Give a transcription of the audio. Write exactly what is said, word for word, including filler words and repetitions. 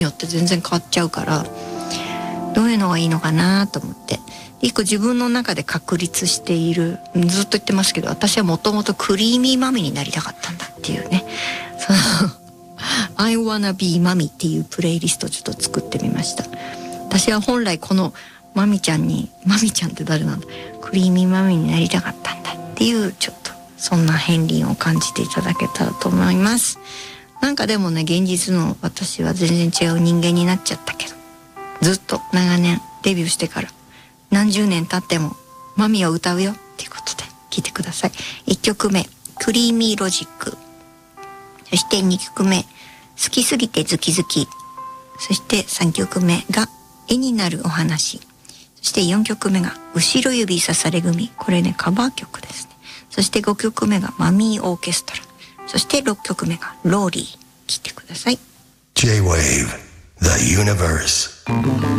よって全然変わっちゃうから、どういうのがいいのかなと思って、一個自分の中で確立している、ずっと言ってますけど、私はもともとクリーミーマミになりたかったんだっていうね、そのI wanna be マミっていうプレイリストをちょっと作ってみました。私は本来このマミちゃんに、マミちゃんって誰なんだ、クリーミーマミになりたかったんだっていう、ちょっとそんな片鱗を感じていただけたらと思います。なんかでもね、現実の私は全然違う人間になっちゃったけど、ずっと長年デビューしてから何十年経ってもマミを歌うよっていうことで聴いてください。いっきょくめクリーミーロジック、そしてにきょくめ好きすぎてズキズキ、そしてさんきょくめが絵になるお話、そしてよんきょくめが後ろ指さされ組、これねカバー曲ですね。そしてごきょくめがマミーオーケストラ、そしてろっきょくめがローリー。聴いてください。 J-Wave The Universe